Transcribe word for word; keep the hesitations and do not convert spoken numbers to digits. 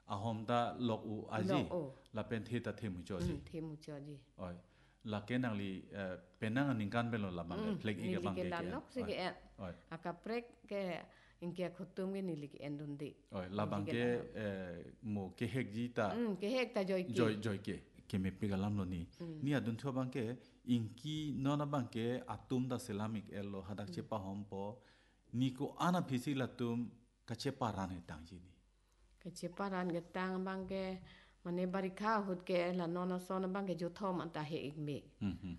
à hôm ta lộc u à gì là bên thi ta thêm một chỗ gì thêm một chỗ gì ơi là cái năng li bên năng anh can bên là bằng cái plek cái bằng cái cái ơi à cái plek cái in cái khutum cái nili cái endon đi ơi là bằng cái một cái hek gì ta cái hek ta joy joy joy cái cái mấy cái làm lo ni ni adun thua bằng cái inki nó là bằng cái atum ta selamik elo hadak chepa hompo ni ko ana phisi la tum ka chepa ran he tang ji ni cái chepa ran cái tang bằng cái mà nếu bari khá hụt cái là nó nó so nó bằng cái chỗ thom anh ta hệ me